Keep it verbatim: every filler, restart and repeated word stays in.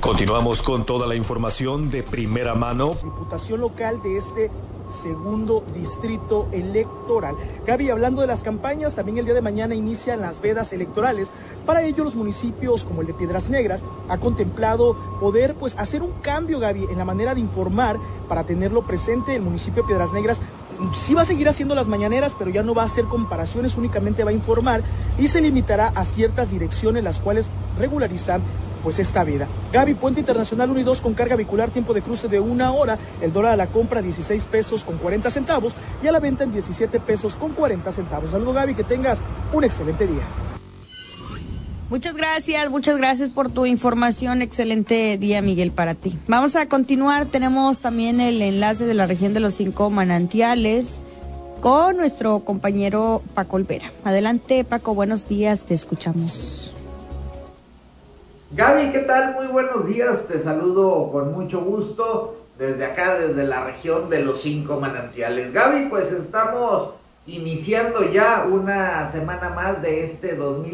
Continuamos con toda la información de primera mano. Diputación local de este segundo distrito electoral. Gaby, hablando de las campañas, también el día de mañana inician las vedas electorales. Para ello, los municipios como el de Piedras Negras ha contemplado poder pues hacer un cambio, Gaby, en la manera de informar. Para tenerlo presente, el municipio de Piedras Negras sí va a seguir haciendo las mañaneras, pero ya no va a hacer comparaciones, únicamente va a informar y se limitará a ciertas direcciones las cuales regularizan pues esta veda. Gaby, Puente Internacional uno y dos con carga vehicular, tiempo de cruce de una hora, el dólar a la compra dieciséis pesos con cuarenta centavos y a la venta en diecisiete pesos con cuarenta centavos. Saludos, Gaby, que tengas un excelente día. Muchas gracias, muchas gracias por tu información. Excelente día, Miguel, para ti. Vamos a continuar. Tenemos también el enlace de la región de los cinco manantiales con nuestro compañero Paco Olvera. Adelante, Paco, buenos días, te escuchamos. Gaby, ¿qué tal? Muy buenos días, te saludo con mucho gusto desde acá, desde la región de los cinco manantiales. Gaby, pues estamos iniciando ya una semana más de este dos mil